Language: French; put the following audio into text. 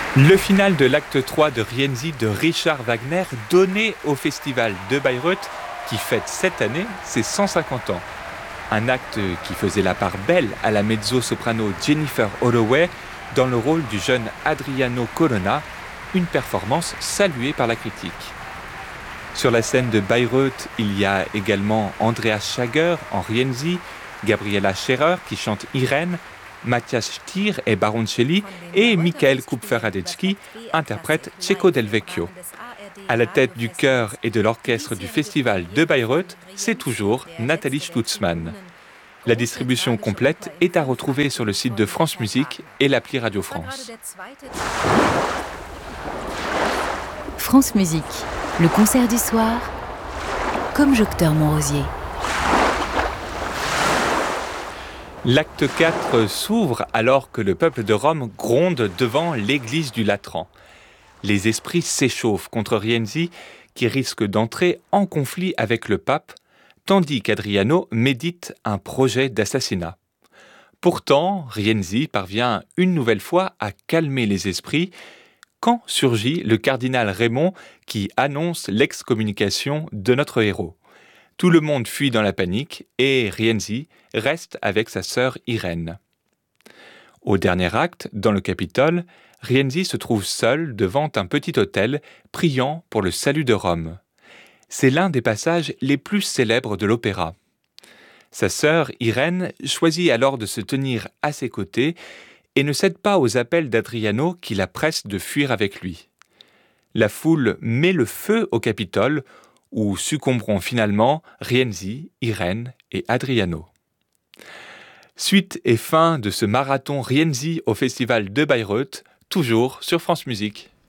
Le final de l'acte 3 de Rienzi de Richard Wagner donné au Festival de Bayreuth qui fête cette année ses 150 ans. Un acte qui faisait la part belle à la mezzo-soprano Jennifer Holloway dans le rôle du jeune Adriano Colonna, une performance saluée par la critique. Sur la scène de Bayreuth, il y a également Andreas Schager en Rienzi, Gabriela Scherer qui chante Irène, Matthias Stier et Baroncelli et Michael Kupfer-Radecki interprètent Cecco del Vecchio. À la tête du chœur et de l'orchestre du Festival de Bayreuth, c'est toujours Nathalie Stutzmann. La distribution complète est à retrouver sur le site de France Musique et l'appli Radio France. France Musique, le concert du soir, comme Jocteur Montrosier. L'acte 4 s'ouvre alors que le peuple de Rome gronde devant l'église du Latran. Les esprits s'échauffent contre Rienzi qui risque d'entrer en conflit avec le pape, tandis qu'Adriano médite un projet d'assassinat. Pourtant, Rienzi parvient une nouvelle fois à calmer les esprits quand surgit le cardinal Raymond qui annonce l'excommunication de notre héros. Tout le monde fuit dans la panique et Rienzi reste avec sa sœur Irène. Au dernier acte, dans le Capitole, Rienzi se trouve seul devant un petit autel, priant pour le salut de Rome. C'est l'un des passages les plus célèbres de l'opéra. Sa sœur Irène choisit alors de se tenir à ses côtés et ne cède pas aux appels d'Adriano qui la presse de fuir avec lui. La foule met le feu au Capitole, où succomberont finalement Rienzi, Irène et Adriano. Suite et fin de ce marathon Rienzi au Festival de Bayreuth, toujours sur France Musique.